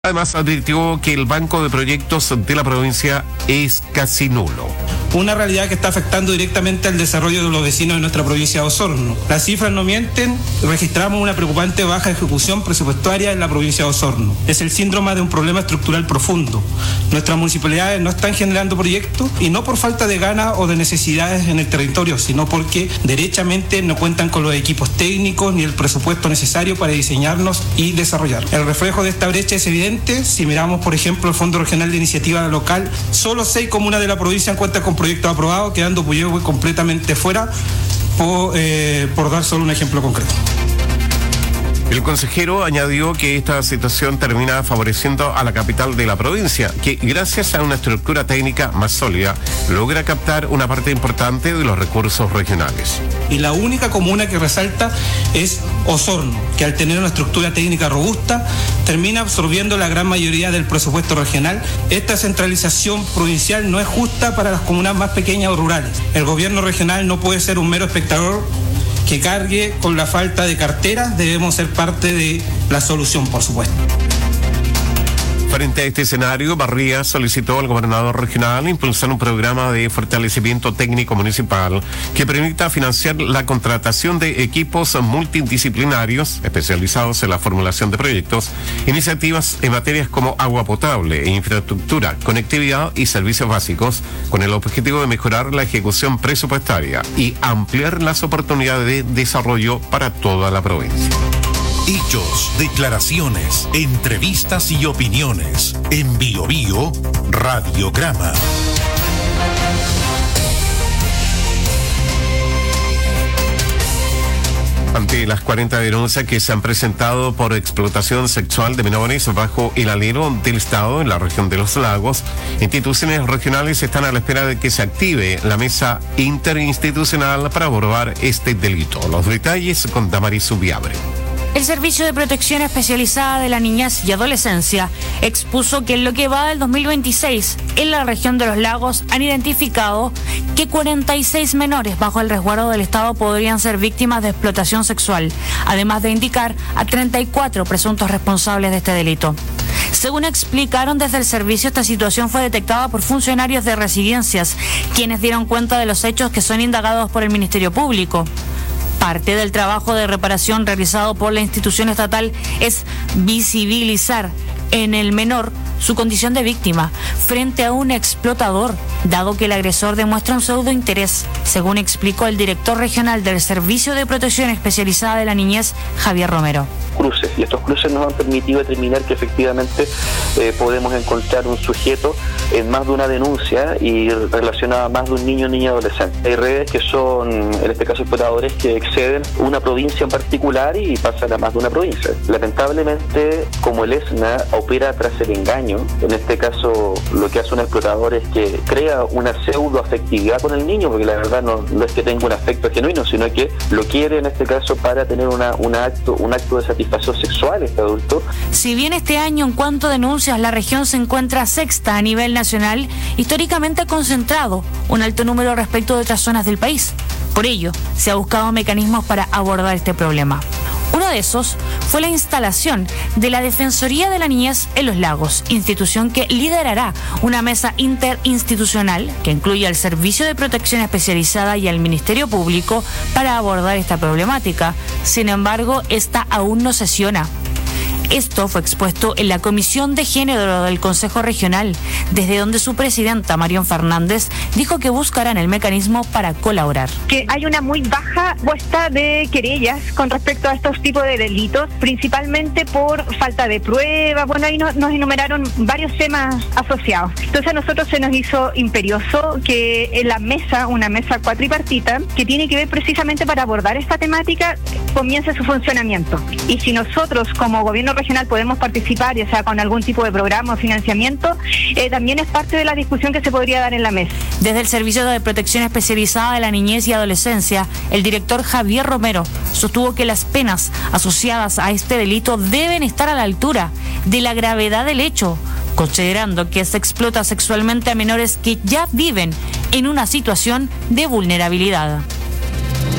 Además, advirtió que el banco de proyectos de la provincia es casi nulo. Una realidad que está afectando directamente al desarrollo de los vecinos de nuestra provincia de Osorno. Las cifras no mienten, registramos una preocupante baja ejecución presupuestaria en la provincia de Osorno. Es el síndrome de un problema estructural profundo. Nuestras municipalidades no están generando proyectos y no por falta de ganas o de necesidades en el territorio, sino porque derechamente no cuentan con los equipos técnicos ni el presupuesto necesario para diseñarlos y desarrollar. El reflejo de esta brecha es evidente. Si miramos, por ejemplo, el Fondo Regional de Iniciativa Local, solo 6 comunas de la provincia cuentan con proyectos aprobados, quedando Puyehue completamente fuera, por dar solo un ejemplo concreto. El consejero añadió que esta situación termina favoreciendo a la capital de la provincia, que gracias a una estructura técnica más sólida, logra captar una parte importante de los recursos regionales. Y la única comuna que resalta es Osorno, que al tener una estructura técnica robusta, termina absorbiendo la gran mayoría del presupuesto regional. Esta centralización provincial no es justa para las comunas más pequeñas o rurales. El gobierno regional no puede ser un mero espectador que cargue con la falta de carteras. Debemos ser parte de la solución, por supuesto. Frente a este escenario, Barría solicitó al gobernador regional impulsar un programa de fortalecimiento técnico municipal que permita financiar la contratación de equipos multidisciplinarios especializados en la formulación de proyectos, iniciativas en materias como agua potable e infraestructura, conectividad y servicios básicos, con el objetivo de mejorar la ejecución presupuestaria y ampliar las oportunidades de desarrollo para toda la provincia. Hechos, declaraciones, entrevistas y opiniones. En Bio Bio, Radiograma. Ante las 40 denuncias que se han presentado por explotación sexual de menores bajo el alero del Estado en la región de los Lagos, instituciones regionales están a la espera de que se active la mesa interinstitucional para abordar este delito. Los detalles con Damaris Subiabre. El Servicio de Protección Especializada de la Niñez y Adolescencia expuso que en lo que va del 2026, en la región de los Lagos han identificado que 46 menores bajo el resguardo del Estado podrían ser víctimas de explotación sexual, además de indicar a 34 presuntos responsables de este delito. Según explicaron desde el servicio, esta situación fue detectada por funcionarios de residencias, quienes dieron cuenta de los hechos que son indagados por el Ministerio Público. Parte del trabajo de reparación realizado por la institución estatal es visibilizar en el menor su condición de víctima frente a un explotador, dado que el agresor demuestra un pseudo interés, según explicó el director regional del Servicio de Protección Especializada de la Niñez, Javier Romero. Cruces, y estos cruces nos han permitido determinar que efectivamente podemos encontrar un sujeto en más de una denuncia y relacionada a más de un niño o niña adolescente. Hay redes que son, en este caso, explotadores que exceden una provincia en particular y pasan a más de una provincia. Lamentablemente, como el ESNA opera tras el engaño, en este caso lo que hace un explotador es que crea una pseudo afectividad con el niño, porque la verdad no es que tenga un afecto genuino, sino que lo quiere en este caso para tener un acto de satisfacción sexual este adulto. Si bien este año en cuanto a denuncias la región se encuentra sexta a nivel nacional, históricamente ha concentrado un alto número respecto de otras zonas del país. Por ello, se ha buscado mecanismos para abordar este problema. Uno de esos fue la instalación de la Defensoría de la Niñez en los Lagos, institución que liderará una mesa interinstitucional que incluye al Servicio de Protección Especializada y al Ministerio Público para abordar esta problemática. Sin embargo, esta aún no sesiona. Esto fue expuesto en la Comisión de Género del Consejo Regional, desde donde su presidenta, Marión Fernández, dijo que buscarán el mecanismo para colaborar. Que hay una muy baja puesta de querellas con respecto a estos tipos de delitos, principalmente por falta de pruebas. Bueno, ahí nos enumeraron varios temas asociados. Entonces a nosotros se nos hizo imperioso que en la mesa, una mesa cuatripartita, que tiene que ver precisamente para abordar esta temática, comience su funcionamiento. Y si nosotros como gobierno regional podemos participar, ya sea con algún tipo de programa o financiamiento, también es parte de la discusión que se podría dar en la mesa. Desde el Servicio de Protección Especializada de la Niñez y Adolescencia, el director Javier Romero sostuvo que las penas asociadas a este delito deben estar a la altura de la gravedad del hecho, considerando que se explota sexualmente a menores que ya viven en una situación de vulnerabilidad.